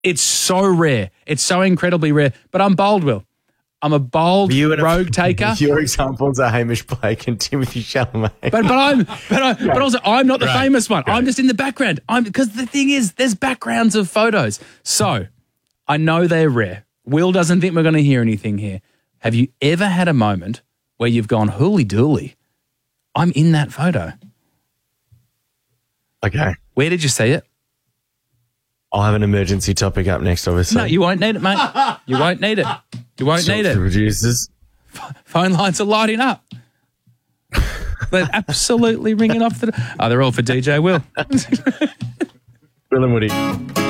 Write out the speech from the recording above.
It's so rare. It's so incredibly rare. But I'm bold, Will. I'm a bold rogue taker. Your examples are Hamish Blake and Timothy Chalamet. But also I'm not the famous one. Right. I'm just in the background. Because the thing is, there's backgrounds of photos. So I know they're rare. Will doesn't think we're going to hear anything here. Have you ever had a moment where you've gone, hooly dooly, I'm in that photo? Okay. Where did you see it? I'll have an emergency topic up next, obviously. No, you won't need it, mate. You won't need it. You won't need it. Producers. Phone lines are lighting up. They're absolutely ringing off. They're all for DJ Will. Will and Woody.